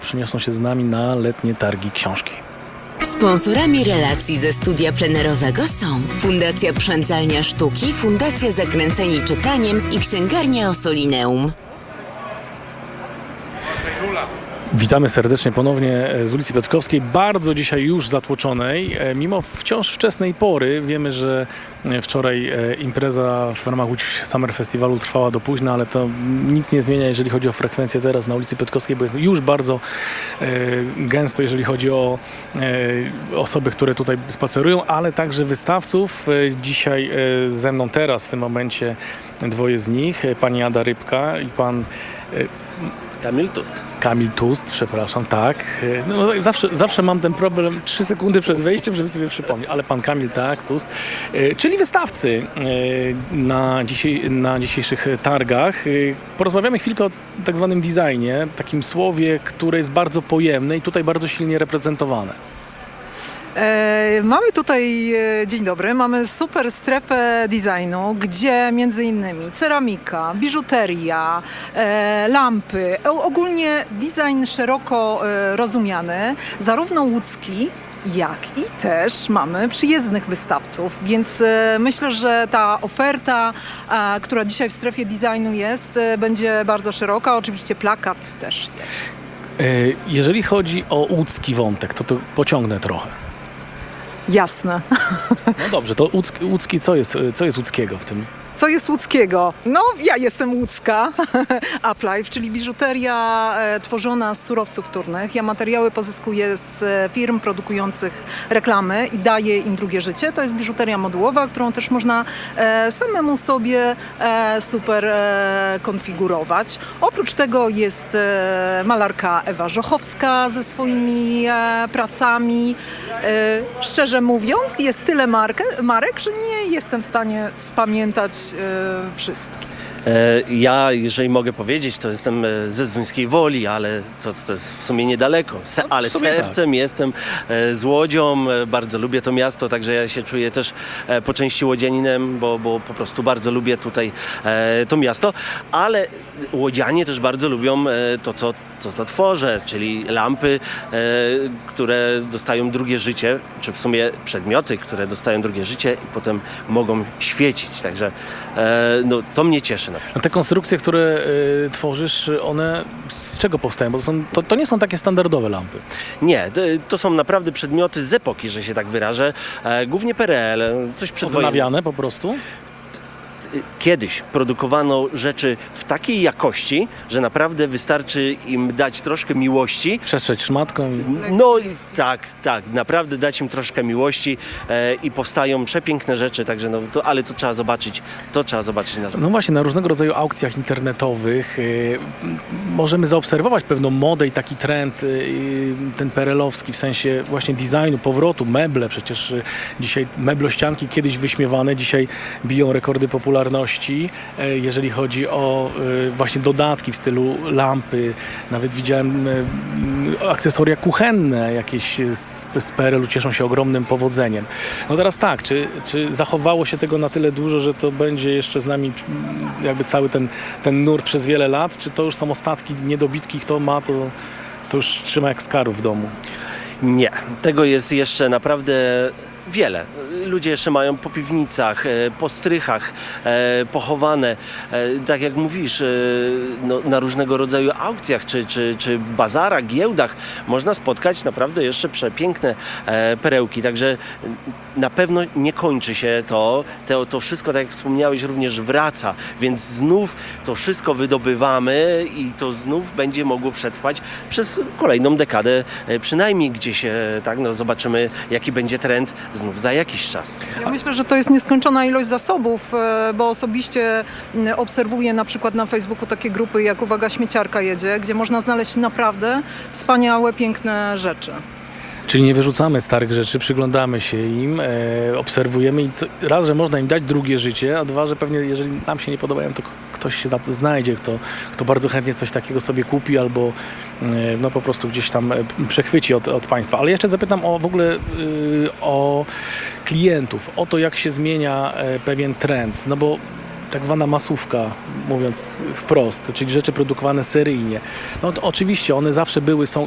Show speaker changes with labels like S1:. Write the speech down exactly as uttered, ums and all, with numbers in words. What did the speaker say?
S1: przeniosą się z nami na letnie targi książki.
S2: Sponsorami relacji ze studia plenerowego są Fundacja Przędzalnia Sztuki, Fundacja Zakręceni Czytaniem i Księgarnia Ossolineum.
S1: Witamy serdecznie ponownie z ulicy Piotrkowskiej, bardzo dzisiaj już zatłoczonej, mimo wciąż wczesnej pory. Wiemy, że wczoraj impreza w ramach Łódź Summer Festiwalu trwała do późna, ale to nic nie zmienia, jeżeli chodzi o frekwencję teraz na ulicy Piotrkowskiej, bo jest już bardzo gęsto, jeżeli chodzi o osoby, które tutaj spacerują, ale także wystawców. Dzisiaj ze mną teraz w tym momencie dwoje z nich, pani Ada Rybka i pan
S3: Kamil Tust.
S1: Kamil Tust, przepraszam, tak. No, zawsze, zawsze mam ten problem trzy sekundy przed wejściem, żeby sobie przypomnieć, ale pan Kamil, tak, Tust. Czyli wystawcy na, dzisiaj, na dzisiejszych targach. Porozmawiamy chwilkę o tak zwanym designie, takim słowie, które jest bardzo pojemne i tutaj bardzo silnie reprezentowane.
S4: E, mamy tutaj, e, dzień dobry, mamy super strefę designu, gdzie między innymi ceramika, biżuteria, e, lampy, e, ogólnie design szeroko e, rozumiany, zarówno łódzki, jak i też mamy przyjezdnych wystawców, więc e, myślę, że ta oferta, e, która dzisiaj w strefie designu jest, e, będzie bardzo szeroka, oczywiście plakat też jest.
S1: E, jeżeli chodzi o łódzki wątek, to to pociągnę trochę.
S4: Jasne.
S1: No dobrze, to łódzki, łódzki co jest, co jest łódzkiego w tym?
S4: Co jest łódzkiego? No, ja jestem łódzka. Uplife, czyli biżuteria e, tworzona z surowców wtórnych. Ja materiały pozyskuję z e, firm produkujących reklamy i daję im drugie życie. To jest biżuteria modułowa, którą też można e, samemu sobie e, super e, konfigurować. Oprócz tego jest e, malarka Ewa Żochowska ze swoimi e, pracami. E, szczerze mówiąc, jest tyle markę, marek, że nie jestem w stanie spamiętać wszystkie.
S3: Ja, jeżeli mogę powiedzieć, to jestem ze Zduńskiej Woli, ale to, to jest w sumie niedaleko. Se, ale sercem tak. Jestem z Łodzią, bardzo lubię to miasto, także ja się czuję też po części łodzianinem, bo, bo po prostu bardzo lubię tutaj to miasto, ale łodzianie też bardzo lubią to, co co to tworzę, czyli lampy, e, które dostają drugie życie, czy w sumie przedmioty, które dostają drugie życie i potem mogą świecić. Także e, no, to mnie cieszy. Na
S1: A te konstrukcje, które y, tworzysz, one z czego powstają? Bo to, są, to, to nie są takie standardowe lampy.
S3: Nie, to, to są naprawdę przedmioty z epoki, że się tak wyrażę. E, głównie P R L, coś przedwojenne.
S1: Odnawiane po prostu?
S3: Kiedyś produkowano rzeczy w takiej jakości, że naprawdę wystarczy im dać troszkę miłości.
S1: Przetrzeć szmatką. I...
S3: No i tak, tak, naprawdę dać im troszkę miłości e, i powstają przepiękne rzeczy, także no, to, ale to trzeba zobaczyć, to trzeba zobaczyć na żywo.
S1: No właśnie, na różnego rodzaju aukcjach internetowych y, możemy zaobserwować pewną modę i taki trend, y, ten perelowski, w sensie właśnie designu, powrotu, meble, przecież y, dzisiaj meblościanki kiedyś wyśmiewane, dzisiaj biją rekordy popularności. Jeżeli chodzi o właśnie dodatki w stylu lampy, nawet widziałem akcesoria kuchenne jakieś z, z P R L-u cieszą się ogromnym powodzeniem. No teraz tak, czy, czy zachowało się tego na tyle dużo, że to będzie jeszcze z nami jakby cały ten, ten nurt przez wiele lat, czy to już są ostatki, niedobitki, kto ma, to, to już trzyma jak skarb w domu?
S3: Nie, tego jest jeszcze naprawdę wiele. Ludzie jeszcze mają po piwnicach, po strychach pochowane, tak jak mówisz, no, na różnego rodzaju aukcjach czy, czy, czy bazarach, giełdach można spotkać naprawdę jeszcze przepiękne perełki, także na pewno nie kończy się to, to, to wszystko, tak jak wspomniałeś, również wraca, więc znów to wszystko wydobywamy i to znów będzie mogło przetrwać przez kolejną dekadę przynajmniej, gdzie się, tak, no, zobaczymy, jaki będzie trend znów za jakiś czas.
S4: Ja myślę, że to jest nieskończona ilość zasobów, bo osobiście obserwuję na przykład na Facebooku takie grupy jak Uwaga, śmieciarka jedzie, gdzie można znaleźć naprawdę wspaniałe, piękne rzeczy.
S1: Czyli nie wyrzucamy starych rzeczy, przyglądamy się im, e, obserwujemy i co, raz, że można im dać drugie życie, a dwa, że pewnie jeżeli nam się nie podobają, to ktoś się na to znajdzie, kto, kto bardzo chętnie coś takiego sobie kupi albo e, no po prostu gdzieś tam przechwyci od, od państwa. Ale jeszcze zapytam o w ogóle y, o klientów, o to, jak się zmienia e, pewien trend, no bo tak zwana masówka, mówiąc wprost, czyli rzeczy produkowane seryjnie. No to oczywiście one zawsze były, są